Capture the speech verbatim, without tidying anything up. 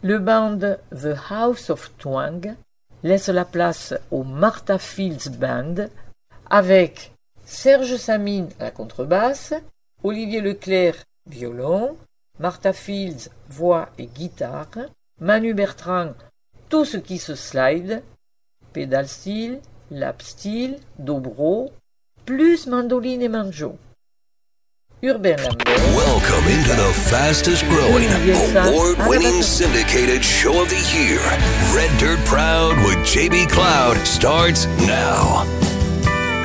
Le band The House of Twang laisse la place au Martha Fields Band avec Serge Samine à la contrebasse, Olivier Leclerc violon, Martha Fields voix et guitare, Manu Bertrand tout ce qui se slide, pédale steel, lap steel, dobro, plus mandoline et banjo. Urbain Lambert. Welcome into the fastest growing, award-winning syndicated show of the year. Red Dirt Proud with J B Cloud starts now.